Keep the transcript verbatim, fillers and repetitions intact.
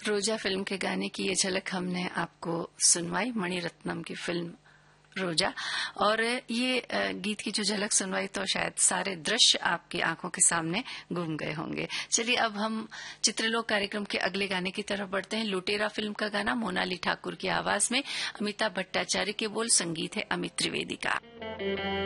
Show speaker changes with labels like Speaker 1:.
Speaker 1: रोजा फिल्म के गाने की ये झलक हमने आपको सुनवाई, मणिरत्नम की फिल्म रोजा। और ये गीत की जो झलक सुनवाई तो शायद सारे दृश्य आपकी आंखों के सामने घूम गए होंगे। चलिए अब हम चित्रलोक कार्यक्रम के अगले गाने की तरफ बढ़ते हैं। लुटेरा फिल्म का गाना मोनाली ठाकुर की आवाज में, अमिताभ भट्टाचार्य के बोल, संगीत है अमित त्रिवेदी का।